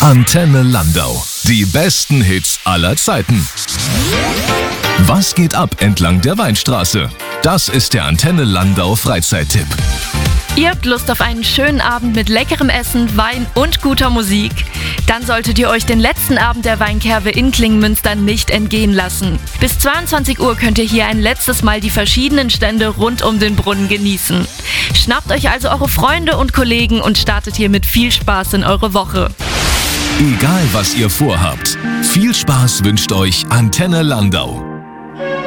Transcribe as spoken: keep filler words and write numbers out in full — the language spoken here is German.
Antenne Landau. Die besten Hits aller Zeiten. Was geht ab entlang der Weinstraße? Das ist der Antenne Landau Freizeittipp. Ihr habt Lust auf einen schönen Abend mit leckerem Essen, Wein und guter Musik? Dann solltet ihr euch den letzten Abend der Weinkerve in Klingmünster nicht entgehen lassen. Bis zweiundzwanzig Uhr könnt ihr hier ein letztes Mal die verschiedenen Stände rund um den Brunnen genießen. Schnappt euch also eure Freunde und Kollegen und startet hier mit viel Spaß in eure Woche. Egal was ihr vorhabt, viel Spaß wünscht euch Antenne Landau.